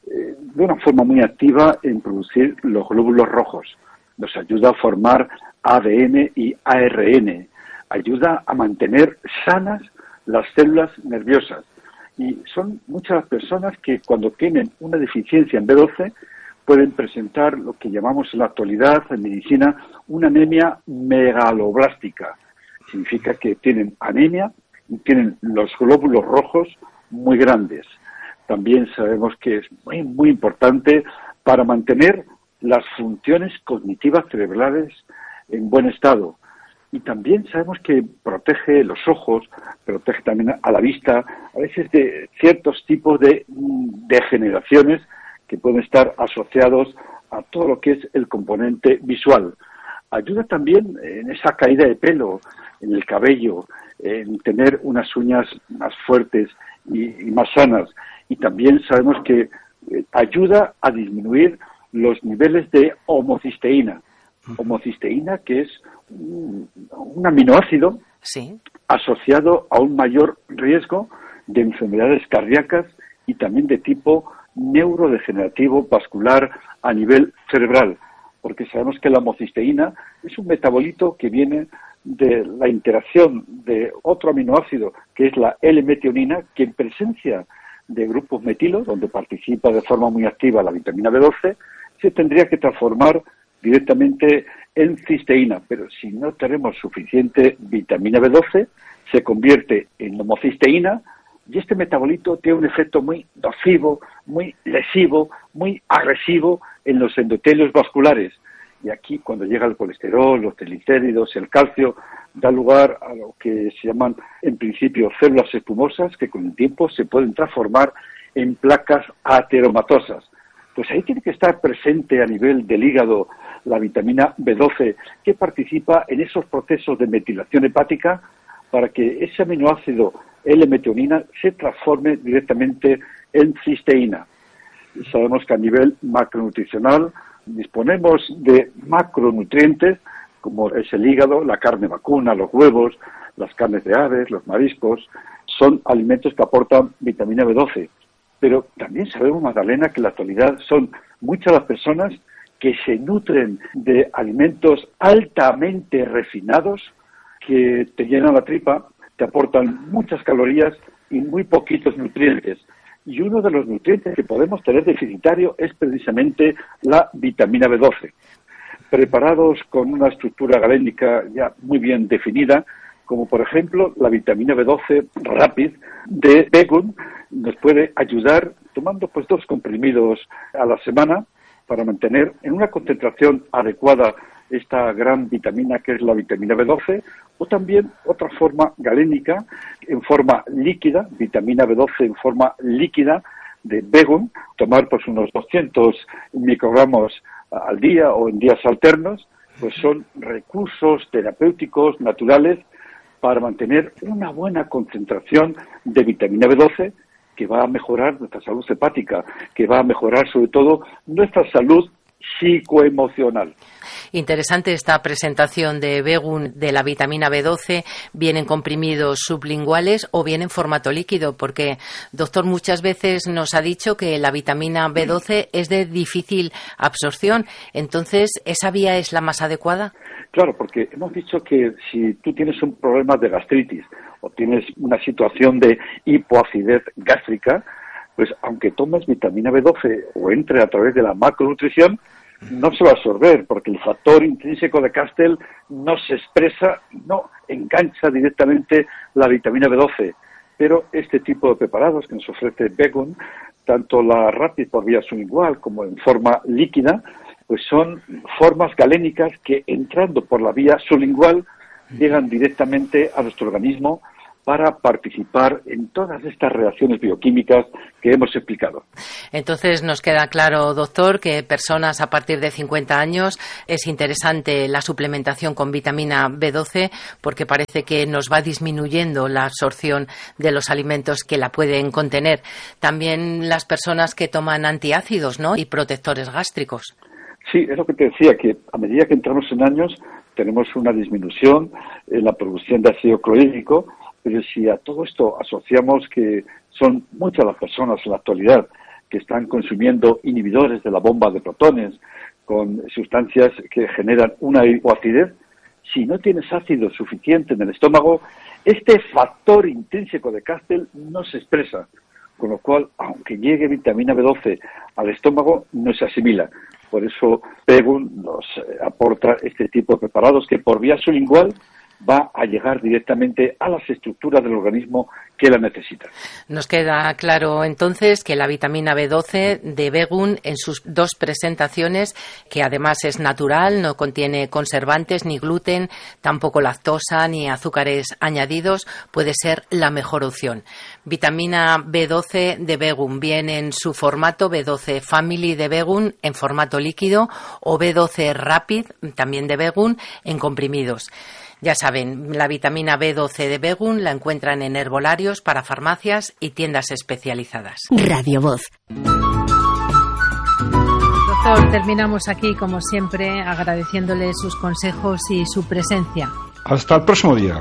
[SPEAKER 7] de una forma muy activa en producir los glóbulos rojos. Nos ayuda a formar ADN y ARN. Ayuda a mantener sanas las células nerviosas. Y son muchas las personas que cuando tienen una deficiencia en B12 pueden presentar lo que llamamos en la actualidad, en medicina, una anemia megaloblástica. Significa que tienen anemia y tienen los glóbulos rojos muy grandes. También sabemos que es muy, muy importante para mantener las funciones cognitivas cerebrales en buen estado. Y también sabemos que protege los ojos, protege también a la vista, a veces de ciertos tipos de degeneraciones que pueden estar asociados a todo lo que es el componente visual. Ayuda también en esa caída de pelo, en el cabello, en tener unas uñas más fuertes y más sanas. Y también sabemos que ayuda a disminuir los niveles de homocisteína. Homocisteína, que es un aminoácido asociado a un mayor riesgo de enfermedades cardíacas y también de tipo neurodegenerativo vascular a nivel cerebral, porque sabemos que la homocisteína es un metabolito que viene de la interacción de otro aminoácido, que es la L-metionina, que en presencia de grupos metilos, donde participa de forma muy activa la vitamina B12, se tendría que transformar directamente en cisteína, pero si no tenemos suficiente vitamina B12, se convierte en homocisteína y este metabolito tiene un efecto muy nocivo, muy lesivo, muy agresivo en los endotelios vasculares. Y aquí, cuando llega el colesterol, los triglicéridos, el calcio, da lugar a lo que se llaman, en principio, células espumosas que con el tiempo se pueden transformar en placas ateromatosas. Pues ahí tiene que estar presente a nivel del hígado la vitamina B12, que participa en esos procesos de metilación hepática para que ese aminoácido L-metionina se transforme directamente en cisteína. Y sabemos que a nivel macronutricional disponemos de macronutrientes como es el hígado, la carne vacuna, los huevos, las carnes de aves, los mariscos. Son alimentos que aportan vitamina B12. Pero también sabemos, Magdalena, que en la actualidad son muchas las personas que se nutren de alimentos altamente refinados que te llenan la tripa, te aportan muchas calorías y muy poquitos nutrientes. Y uno de los nutrientes que podemos tener deficitario es precisamente la vitamina B12. Preparados con una estructura galénica ya muy bien definida, como por ejemplo la vitamina B12 Rapid de Begun, nos puede ayudar tomando pues 2 comprimidos a la semana para mantener en una concentración adecuada esta gran vitamina que es la vitamina B12, o también otra forma galénica en forma líquida, vitamina B12 en forma líquida de Begun, tomar pues unos 200 microgramos al día o en días alternos, pues son recursos terapéuticos naturales para mantener una buena concentración de vitamina B12 que va a mejorar nuestra salud hepática, que va a mejorar sobre todo nuestra salud psicoemocional.
[SPEAKER 2] Interesante esta presentación de Begun de la vitamina B12. ¿Vienen comprimidos sublinguales o viene en formato líquido? Porque, doctor, muchas veces nos ha dicho que la vitamina B12 es de difícil absorción. Entonces, ¿esa vía es la más adecuada?
[SPEAKER 7] Claro, porque hemos dicho que si tú tienes un problema de gastritis o tienes una situación de hipoacidez gástrica, pues aunque tomes vitamina B12 o entre a través de la macronutrición, no se va a absorber, porque el factor intrínseco de Castell no se expresa, no engancha directamente la vitamina B12. Pero este tipo de preparados que nos ofrece Begun, tanto la Rapid por vía sublingual como en forma líquida, pues son formas galénicas que entrando por la vía sublingual llegan directamente a nuestro organismo para participar en todas estas reacciones bioquímicas que hemos explicado.
[SPEAKER 2] Entonces nos queda claro, doctor, que personas a partir de 50 años es interesante la suplementación con vitamina B12 porque parece que nos va disminuyendo la absorción de los alimentos que la pueden contener. También las personas que toman antiácidos, ¿no?, y protectores gástricos.
[SPEAKER 7] Sí, es lo que te decía, que a medida que entramos en años tenemos una disminución en la producción de ácido clorhídrico. Pero si a todo esto asociamos que son muchas las personas en la actualidad que están consumiendo inhibidores de la bomba de protones con sustancias que generan una hipoacidez, si no tienes ácido suficiente en el estómago, este factor intrínseco de Castell no se expresa, con lo cual, aunque llegue vitamina B12 al estómago, no se asimila. Por eso Begun nos aporta este tipo de preparados que por vía sublingual va a llegar directamente a las estructuras del organismo que la necesitan.
[SPEAKER 2] Nos queda claro entonces que la vitamina B12 de Begun en sus dos presentaciones, que además es natural, no contiene conservantes ni gluten, tampoco lactosa ni azúcares añadidos, puede ser la mejor opción. Vitamina B12 de Begun viene en su formato B12 Family de Begun en formato líquido o B12 Rapid también de Begun en comprimidos. Ya saben, la vitamina B12 de Begun la encuentran en herbolarios, para farmacias y tiendas especializadas.
[SPEAKER 3] Radio Voz.
[SPEAKER 6] Doctor, terminamos aquí, como siempre, agradeciéndole sus consejos y su presencia.
[SPEAKER 1] Hasta el próximo día.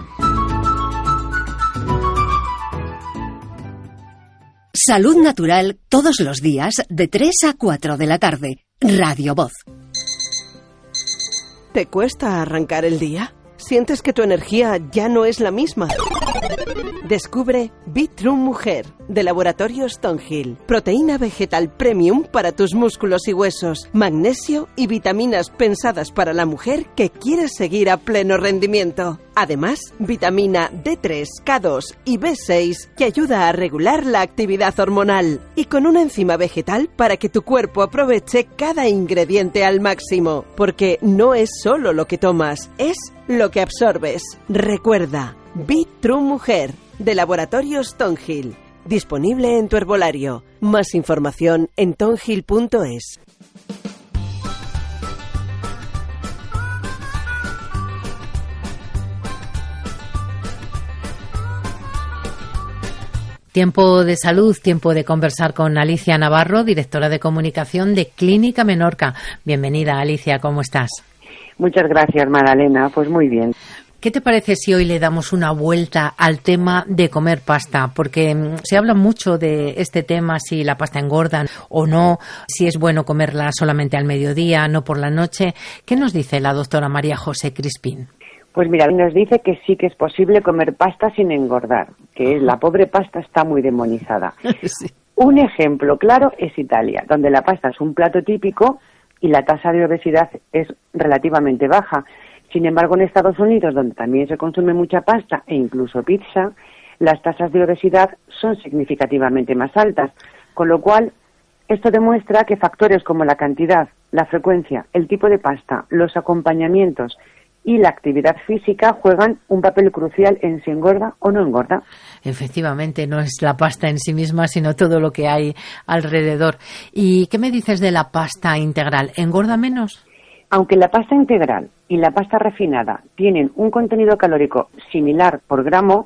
[SPEAKER 3] Salud Natural todos los días de 3 a 4 de la tarde. Radio Voz.
[SPEAKER 8] ¿Te cuesta arrancar el día? ¿Sientes que tu energía ya no es la misma? Descubre Bitrue Mujer, de Laboratorios Tonhill. Proteína vegetal premium para tus músculos y huesos. Magnesio y vitaminas pensadas para la mujer que quiere seguir a pleno rendimiento. Además, vitamina D3, K2 y B6 que ayuda a regular la actividad hormonal. Y con una enzima vegetal para que tu cuerpo aproveche cada ingrediente al máximo. Porque no es solo lo que tomas, es lo que absorbes. Recuerda, Bitrue Mujer, de Laboratorios Tonhill. Disponible en tu herbolario. Más información en tonhill.es.
[SPEAKER 2] Tiempo de salud, tiempo de conversar con Alicia Navarro, directora de comunicación de Clínica Menorca. Bienvenida, Alicia, ¿cómo estás?
[SPEAKER 9] Muchas gracias, Magdalena. Pues muy bien.
[SPEAKER 2] ¿Qué te parece si hoy le damos una vuelta al tema de comer pasta? Porque se habla mucho de este tema, si la pasta engorda o no, si es bueno comerla solamente al mediodía, no por la noche. ¿Qué nos dice la doctora María José Crispín?
[SPEAKER 9] Pues mira, nos dice que sí que es posible comer pasta sin engordar, que la pobre pasta está muy demonizada. Sí. Un ejemplo claro es Italia, donde la pasta es un plato típico y la tasa de obesidad es relativamente baja. Sin embargo, en Estados Unidos, donde también se consume mucha pasta e incluso pizza, las tasas de obesidad son significativamente más altas, con lo cual esto demuestra que factores como la cantidad, la frecuencia, el tipo de pasta, los acompañamientos y la actividad física juegan un papel crucial en si engorda o no engorda.
[SPEAKER 2] Efectivamente, no es la pasta en sí misma, sino todo lo que hay alrededor. ¿Y qué me dices de la pasta integral? ¿Engorda menos?
[SPEAKER 9] Aunque la pasta integral y la pasta refinada tienen un contenido calórico similar por gramo,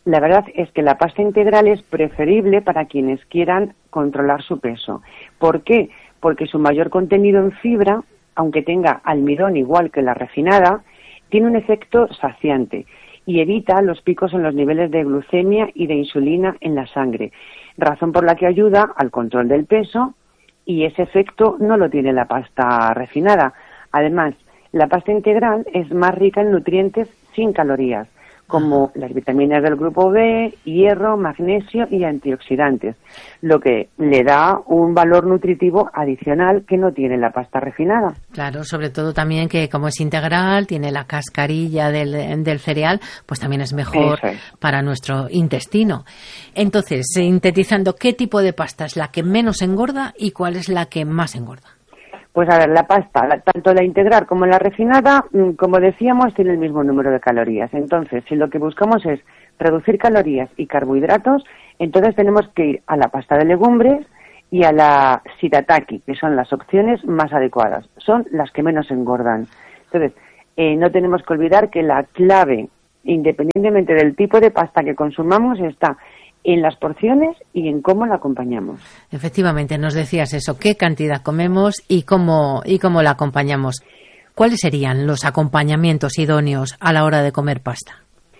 [SPEAKER 9] la verdad es que la pasta integral es preferible para quienes quieran controlar su peso. ¿Por qué? Porque su mayor contenido en fibra, aunque tenga almidón igual que la refinada, tiene un efecto saciante y evita los picos en los niveles de glucemia y de insulina en la sangre, razón por la que ayuda al control del peso, y ese efecto no lo tiene la pasta refinada. Además, la pasta integral es más rica en nutrientes sin calorías, como las vitaminas del grupo B, hierro, magnesio y antioxidantes, lo que le da un valor nutritivo adicional que no tiene la pasta refinada.
[SPEAKER 2] Claro, sobre todo también que como es integral, tiene la cascarilla del cereal, pues también es mejor para nuestro intestino. Entonces, sintetizando, ¿qué tipo de pasta es la que menos engorda y cuál es la que más engorda?
[SPEAKER 9] Pues a ver, la pasta, tanto la integral como la refinada, como decíamos, tiene el mismo número de calorías. Entonces, si lo que buscamos es reducir calorías y carbohidratos, entonces tenemos que ir a la pasta de legumbres y a la shirataki, que son las opciones más adecuadas. Son las que menos engordan. Entonces, no tenemos que olvidar que la clave, independientemente del tipo de pasta que consumamos, está en las porciones y en cómo la acompañamos.
[SPEAKER 2] Efectivamente, nos decías eso, qué cantidad comemos y cómo la acompañamos. ¿Cuáles serían los acompañamientos idóneos a la hora de comer pasta?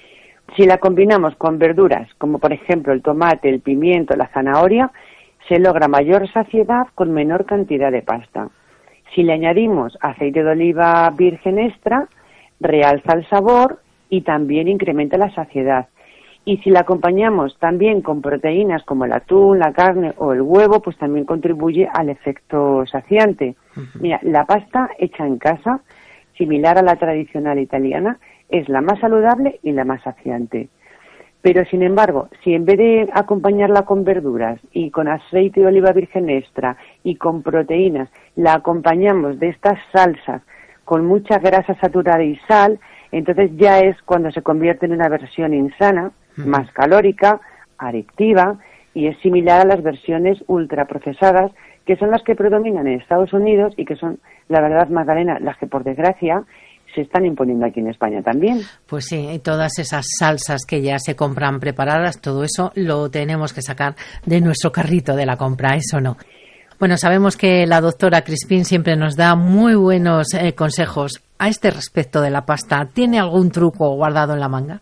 [SPEAKER 9] Si la combinamos con verduras, como por ejemplo el tomate, el pimiento, la zanahoria, se logra mayor saciedad con menor cantidad de pasta. Si le añadimos aceite de oliva virgen extra, realza el sabor y también incrementa la saciedad. Y si la acompañamos también con proteínas como el atún, la carne o el huevo, pues también contribuye al efecto saciante. Mira, la pasta hecha en casa, similar a la tradicional italiana, es la más saludable y la más saciante. Pero, sin embargo, si en vez de acompañarla con verduras y con aceite de oliva virgen extra y con proteínas, la acompañamos de estas salsas con mucha grasa saturada y sal, entonces ya es cuando se convierte en una versión insana, más calórica, adictiva, y es similar a las versiones ultraprocesadas, que son las que predominan en Estados Unidos y que son, la verdad, Magdalena, las que por desgracia se están imponiendo aquí en España también.
[SPEAKER 2] Pues sí, y todas esas salsas que ya se compran preparadas, todo eso lo tenemos que sacar de nuestro carrito de la compra, eso no. Bueno, sabemos que la doctora Crispín siempre nos da muy buenos consejos a este respecto de la pasta. ¿Tiene algún truco guardado en la manga?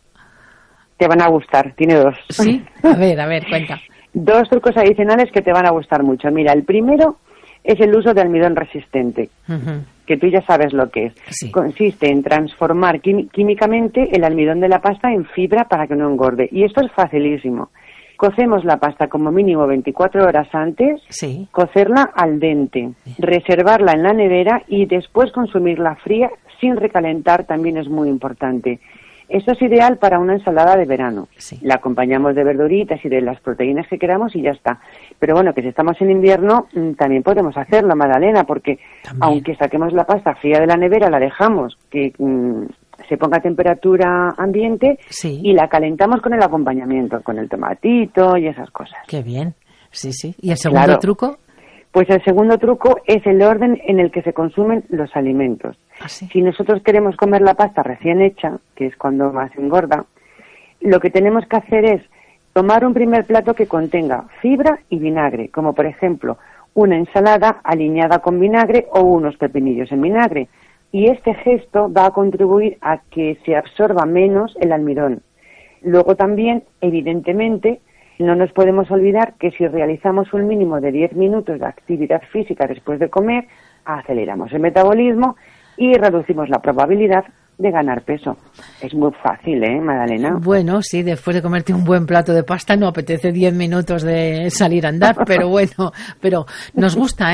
[SPEAKER 9] Te van a gustar, tiene dos.
[SPEAKER 2] Sí, a ver, cuenta.
[SPEAKER 9] Dos trucos adicionales que te van a gustar mucho. Mira, el primero es el uso de almidón resistente, que tú ya sabes lo que es. Sí. Consiste en transformar químicamente el almidón de la pasta en fibra para que no engorde. Y esto es facilísimo. Cocemos la pasta como mínimo 24 horas antes, cocerla al dente, reservarla en la nevera y después consumirla fría sin recalentar, también es muy importante. Esto es ideal para una ensalada de verano. La acompañamos de verduritas y de las proteínas que queramos y ya está. Pero bueno, que si estamos en invierno también podemos hacerlo, Magdalena, porque aunque saquemos la pasta fría de la nevera, la dejamos que se ponga a temperatura ambiente y la calentamos con el acompañamiento, con el tomatito y esas cosas.
[SPEAKER 2] Qué bien, sí. ¿Y el segundo truco?
[SPEAKER 9] Pues el segundo truco es el orden en el que se consumen los alimentos. Si nosotros queremos comer la pasta recién hecha, que es cuando más engorda, lo que tenemos que hacer es tomar un primer plato que contenga fibra y vinagre, como por ejemplo una ensalada aliñada con vinagre o unos pepinillos en vinagre. Y este gesto va a contribuir a que se absorba menos el almidón. Luego también, evidentemente, no nos podemos olvidar que si realizamos un mínimo de 10 minutos de actividad física después de comer, aceleramos el metabolismo y reducimos la probabilidad de ganar peso. Es muy fácil, Magdalena?
[SPEAKER 2] Bueno, sí, después de comerte un buen plato de pasta no apetece 10 minutos de salir a andar, pero bueno, pero nos gusta,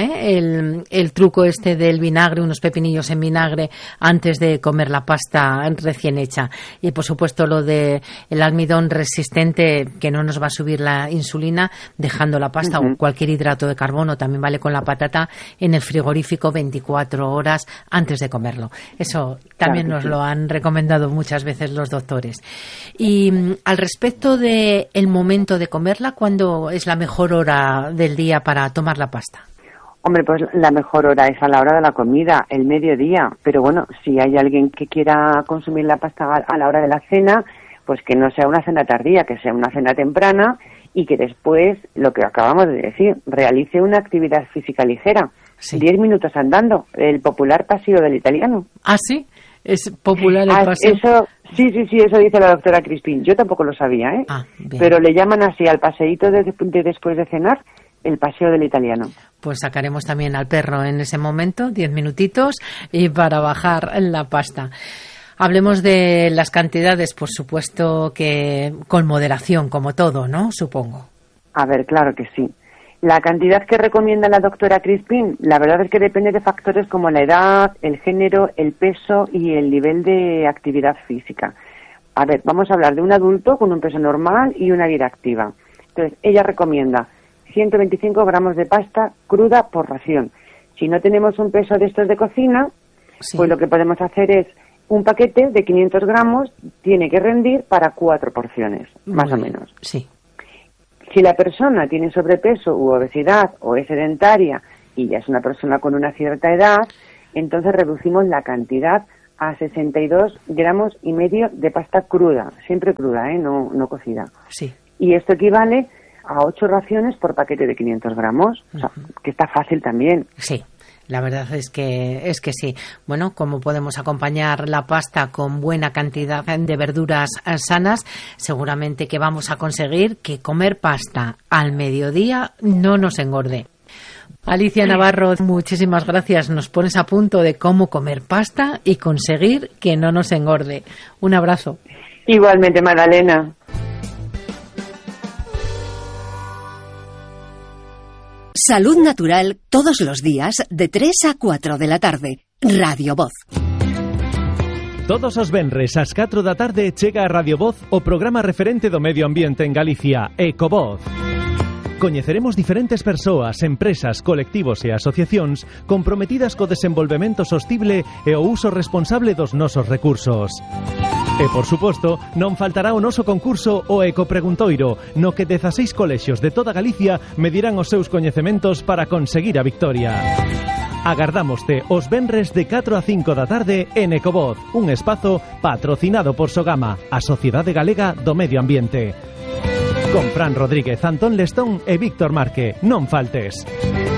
[SPEAKER 2] el truco este del vinagre, unos pepinillos en vinagre antes de comer la pasta recién hecha. Y por supuesto lo de el almidón resistente, que no nos va a subir la insulina, dejando la pasta o cualquier hidrato de carbono, también vale con la patata, en el frigorífico 24 horas antes de comerlo. Eso también nos lo han recomendado muchas veces los doctores. Y al respecto de el momento de comerla, ¿cuándo es la mejor hora del día para tomar la pasta?
[SPEAKER 9] Hombre, pues la mejor hora es a la hora de la comida, el mediodía. Pero bueno, si hay alguien que quiera consumir la pasta a la hora de la cena, pues que no sea una cena tardía, que sea una cena temprana y que después, lo que acabamos de decir, realice una actividad física ligera. 10 minutos andando, el popular paseo del italiano.
[SPEAKER 2] ¿Ah, sí? ¿Es popular el paseo?
[SPEAKER 9] Eso, sí, eso dice la doctora Crispin. Yo tampoco lo sabía, ¿eh? Pero le llaman así al paseíto de después de cenar, el paseo del italiano.
[SPEAKER 2] Pues sacaremos también al perro en ese momento, 10 minutitos, y para bajar la pasta. Hablemos de las cantidades, por supuesto que con moderación, como todo, ¿no? Supongo.
[SPEAKER 9] A ver, claro que sí. La cantidad que recomienda la doctora Crispin, la verdad es que depende de factores como la edad, el género, el peso y el nivel de actividad física. A ver, vamos a hablar de un adulto con un peso normal y una vida activa. Entonces, ella recomienda 125 gramos de pasta cruda por ración. Si no tenemos un peso de estos de cocina, pues lo que podemos hacer es un paquete de 500 gramos tiene que rendir para 4 porciones, más o menos.
[SPEAKER 2] Sí.
[SPEAKER 9] Si la persona tiene sobrepeso u obesidad o es sedentaria y ya es una persona con una cierta edad, entonces reducimos la cantidad a 62 gramos y medio de pasta cruda, siempre cruda, no cocida.
[SPEAKER 2] Sí.
[SPEAKER 9] Y esto equivale a 8 raciones por paquete de 500 gramos, o sea, que está fácil también.
[SPEAKER 2] Sí. La verdad es que sí. Bueno, como podemos acompañar la pasta con buena cantidad de verduras sanas, seguramente que vamos a conseguir que comer pasta al mediodía no nos engorde. Alicia Navarro, muchísimas gracias. Nos pones a punto de cómo comer pasta y conseguir que no nos engorde. Un abrazo.
[SPEAKER 9] Igualmente, Magdalena.
[SPEAKER 3] Salud Natural todos los días de 3 a 4 de la tarde. Radio Voz.
[SPEAKER 10] Todos os venres ás 4 da tarde chega a Radio Voz o programa referente do medio ambiente en Galicia, Ecovoz. Coñeceremos diferentes persoas, empresas, colectivos e asociacións comprometidas co desenvolvemento sostible e o uso responsable dos nosos recursos. E, por suposto, non faltará o noso concurso o Ecopreguntoiro, no que 16 colexios de toda Galicia medirán os seus coñecementos para conseguir a victoria. Agardámoste os venres de 4 a 5 da tarde en Ecovoz, un espazo patrocinado por Sogama, a Sociedade Galega do Medio Ambiente. Con Fran Rodríguez, Antón Lestón e Víctor Marque. Non faltes.